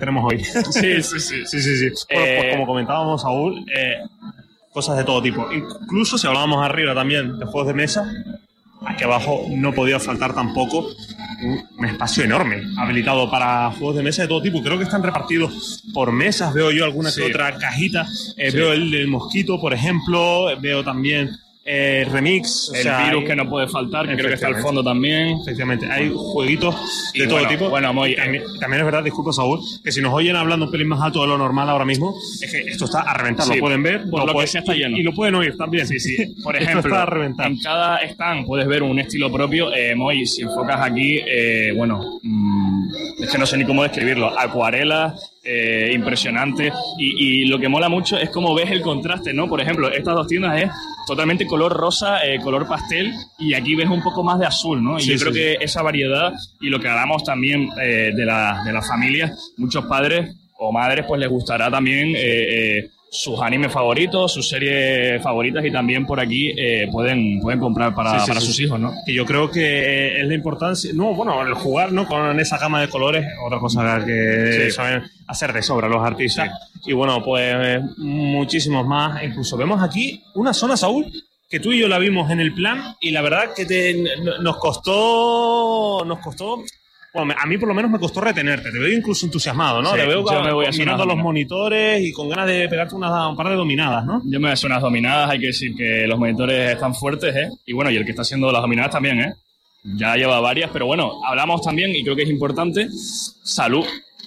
tenemos hoy. Sí. Bueno, pues como comentábamos, Saúl, cosas de todo tipo. Incluso si hablábamos arriba también de juegos de mesa, aquí abajo no podía faltar tampoco un espacio enorme habilitado para juegos de mesa de todo tipo. Creo que están repartidos por mesas. Veo yo alguna que otra cajita. Veo el del mosquito, por ejemplo. Veo también Remix. El virus que no puede faltar, que creo que está al fondo también. Efectivamente, hay jueguitos de todo tipo. Bueno, también es verdad, disculpa, Saúl, que si nos oyen hablando un pelín más alto de lo normal ahora mismo, es que esto está a reventar. Lo pueden ver. Por lo que sea está lleno. Y lo pueden oír también. Sí. Por ejemplo, está a reventar. En cada stand puedes ver un estilo propio. Moy, si enfocas aquí, es que no sé ni cómo describirlo. Acuarelas, impresionante. Y lo que mola mucho es cómo ves el contraste, ¿no? Por ejemplo, estas dos tiendas es totalmente color rosa, color pastel, y aquí ves un poco más de azul, ¿no? Y yo creo que esa variedad, y lo que hablamos también de las familias, muchos padres o madres pues les gustará también sus animes favoritos, sus series favoritas, y también por aquí pueden comprar para sus hijos, ¿no? Y yo creo que es la importancia, el jugar, ¿no? Con esa gama de colores, otra cosa que saben hacer de sobra los artistas. Y bueno, pues muchísimos más. Incluso vemos aquí una zona, Saúl, que tú y yo la vimos en el plan, y la verdad que nos costó. Bueno, a mí por lo menos me costó retenerte. Te veo incluso entusiasmado, ¿no? Te veo mirando los monitores y con ganas de pegarte un par de dominadas, ¿no? Yo me voy a hacer unas dominadas. Hay que decir que los monitores están fuertes, ¿eh? Y bueno, y el que está haciendo las dominadas también, ¿eh? Ya lleva varias, pero bueno, hablamos también, y creo que es importante, salud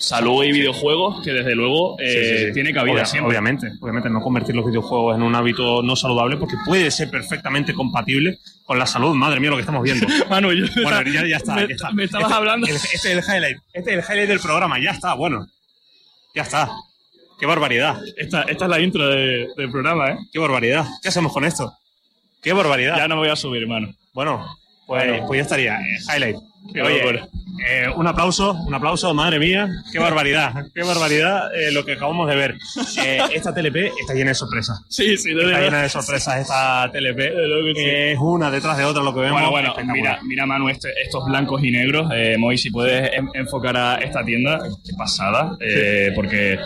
y videojuegos, que desde luego tiene cabida siempre. Obviamente, no convertir los videojuegos en un hábito no saludable, porque puede ser perfectamente compatible con la salud. Madre mía, lo que estamos viendo. Manu, bueno, ya está. Me estabas hablando. Este es el highlight. Este es el highlight del programa. Ya está, bueno. Ya está. Qué barbaridad. Esta es la intro del programa, ¿eh? Qué barbaridad. ¿Qué hacemos con esto? Qué barbaridad. Ya no me voy a subir, hermano. Bueno, pues ya estaría. Highlight. Oye, un aplauso, madre mía, qué barbaridad lo que acabamos de ver. Esta TLP está llena de sorpresas. Sí, está llena de sorpresas esta TLP. Es una detrás de otra lo que vemos. Bueno, mira Manu, estos blancos y negros. Moy, si puedes enfocar a esta tienda, qué pasada, porque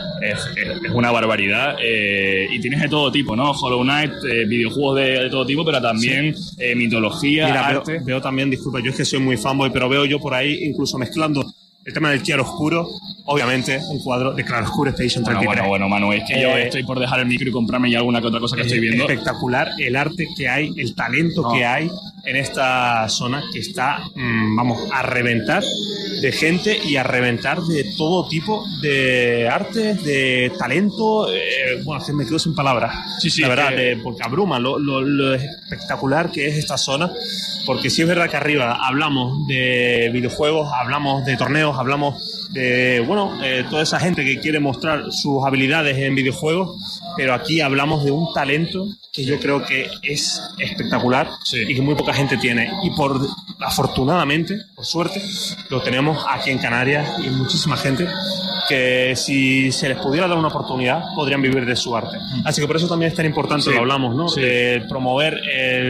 es una barbaridad. Y tienes de todo tipo, ¿no? Hollow Knight, videojuegos de todo tipo, pero también mitología, arte. Veo también, disculpa, yo es que soy muy fanboy, pero veo yo por ahí incluso mezclando el tema del chiaroscuro, obviamente un cuadro de claroscuro Station 33. Bueno, Manu, es que yo estoy por dejar el micro y comprarme ya alguna que otra cosa que estoy viendo. Espectacular el arte que hay, el talento que hay en esta zona, que está, a reventar de gente y a reventar de todo tipo de arte, de talento. Que me quedo sin palabras. Sí, la verdad, porque abruma lo espectacular que es esta zona. Porque sí es verdad que arriba hablamos de videojuegos, hablamos de torneos, hablamos de, toda esa gente que quiere mostrar sus habilidades en videojuegos, pero aquí hablamos de un talento que yo creo que es espectacular y que muy poca gente tiene. Y afortunadamente, por suerte, lo tenemos aquí en Canarias, y muchísima gente que si se les pudiera dar una oportunidad podrían vivir de su arte. Así que por eso también es tan importante, lo hablamos, ¿no? De promover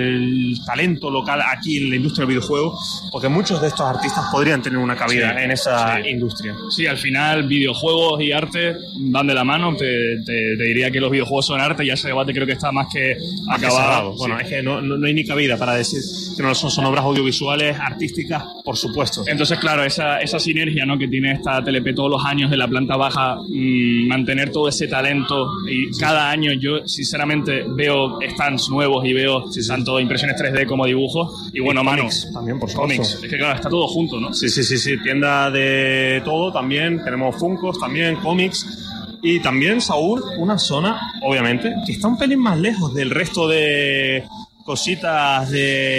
el talento local aquí en la industria del videojuego, porque muchos de estos artistas podrían tener una cabida en esa industria. Sí, al final videojuegos y arte van de la mano. Te diría que los videojuegos son arte, y ese debate creo que está más que acabado. Bueno, es que no hay ni cabida para decir que no son obras audiovisuales, artísticas, por supuesto. Entonces, claro, esa sinergia, ¿no?, que tiene esta TLP todos los años de la planta baja, mantener todo ese talento, y cada año yo sinceramente veo stands nuevos y veo tanto impresiones 3D como dibujos, y bueno, Manu, también, por supuesto. Cómics, es que claro, está todo junto, ¿no? Sí, tienda de todo también, tenemos Funkos también, cómics, y también, Saúl, una zona, obviamente, que está un pelín más lejos del resto de cositas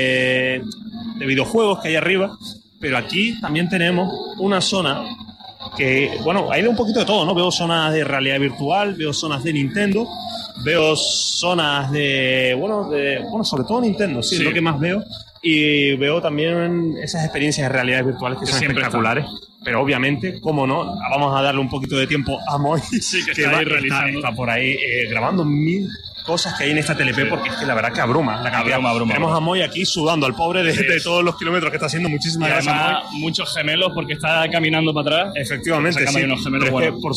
de videojuegos que hay arriba, pero aquí también tenemos una zona que, hay de un poquito de todo, ¿no? Veo zonas de realidad virtual, veo zonas de Nintendo, veo zonas sobre todo Nintendo, es lo que más veo, y veo también esas experiencias de realidades virtuales que son espectaculares. Pero obviamente, cómo no, vamos a darle un poquito de tiempo a Moy, que está ahí realizando. Está por ahí grabando cosas que hay en esta TLP, porque es que la verdad que abruma la cantidad. Abruma. Tenemos a Moy aquí sudando al pobre de todos los kilómetros que está haciendo. Muchísimas gracias, Además, Moy. muchos gemelos porque está caminando para atrás. Efectivamente, Sacando sí. ahí unos gemelos Pero es que, buenos. por